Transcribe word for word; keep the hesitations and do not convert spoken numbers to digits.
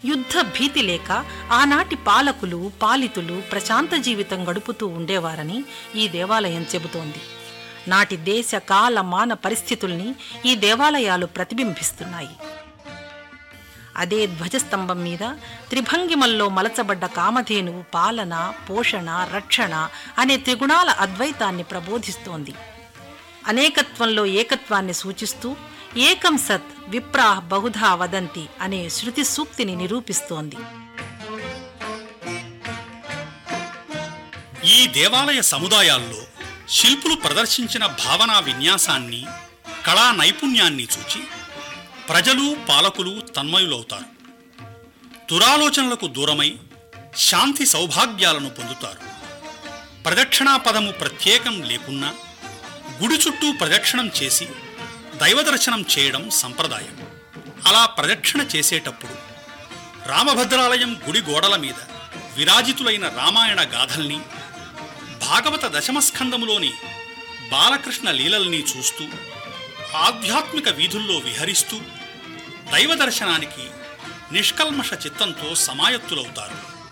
యుద్ధ భీతి లేక ఆనాటి పాలకులు పాలితులు ప్రశాంత జీవితం గడుపుతూ ఉండేవారని ఈ దేవాలయం చెబుతోంది. నాటి దేశ కాల మాన పరిస్థితుల్ని ఈ దేవాలయాలు ప్రతిబింబిస్తున్నాయి. అదే ధ్వజస్తంభం మీద త్రిభంగిమల్లో మలచబడ్డ కామధేనువు పాలన, పోషణ, రక్షణ అనే త్రిగుణాల అద్వైతాన్ని ప్రబోధిస్తోంది. అనేకత్వంలో ఏకత్వాన్ని సూచిస్తూ ఏకం సత్ విప్రాహ్ బహుధా వదంతి అనే శృతి సూక్తిని నిరూపిస్తోంది. ఈ దేవాలయ సముదాయాల్లో శిల్పులు ప్రదర్శించిన భావనా విన్యాసాన్ని, కళా నైపుణ్యాన్ని చూచి ప్రజలు పాలకులు తన్మయులవుతారు. దురాలోచనలకు దూరమై శాంతి సౌభాగ్యాలను పొందుతారు. ప్రదక్షిణా పదము ప్రత్యేకం లేకున్నా గుడి చుట్టూ ప్రదక్షిణం చేసి దైవదర్శనం చేయడం సంప్రదాయం. అలా ప్రదక్షిణ చేసేటప్పుడు రామభద్రాలయం గుడి గోడల మీద విరాజితులైన రామాయణ గాథల్ని, భాగవత దశమస్కందములోని బాలకృష్ణ లీలల్ని చూస్తూ ఆధ్యాత్మిక వీధుల్లో విహరిస్తూ దైవదర్శనానికి నిష్కల్మష చిత్తంతో సమాయత్తులవుతారు.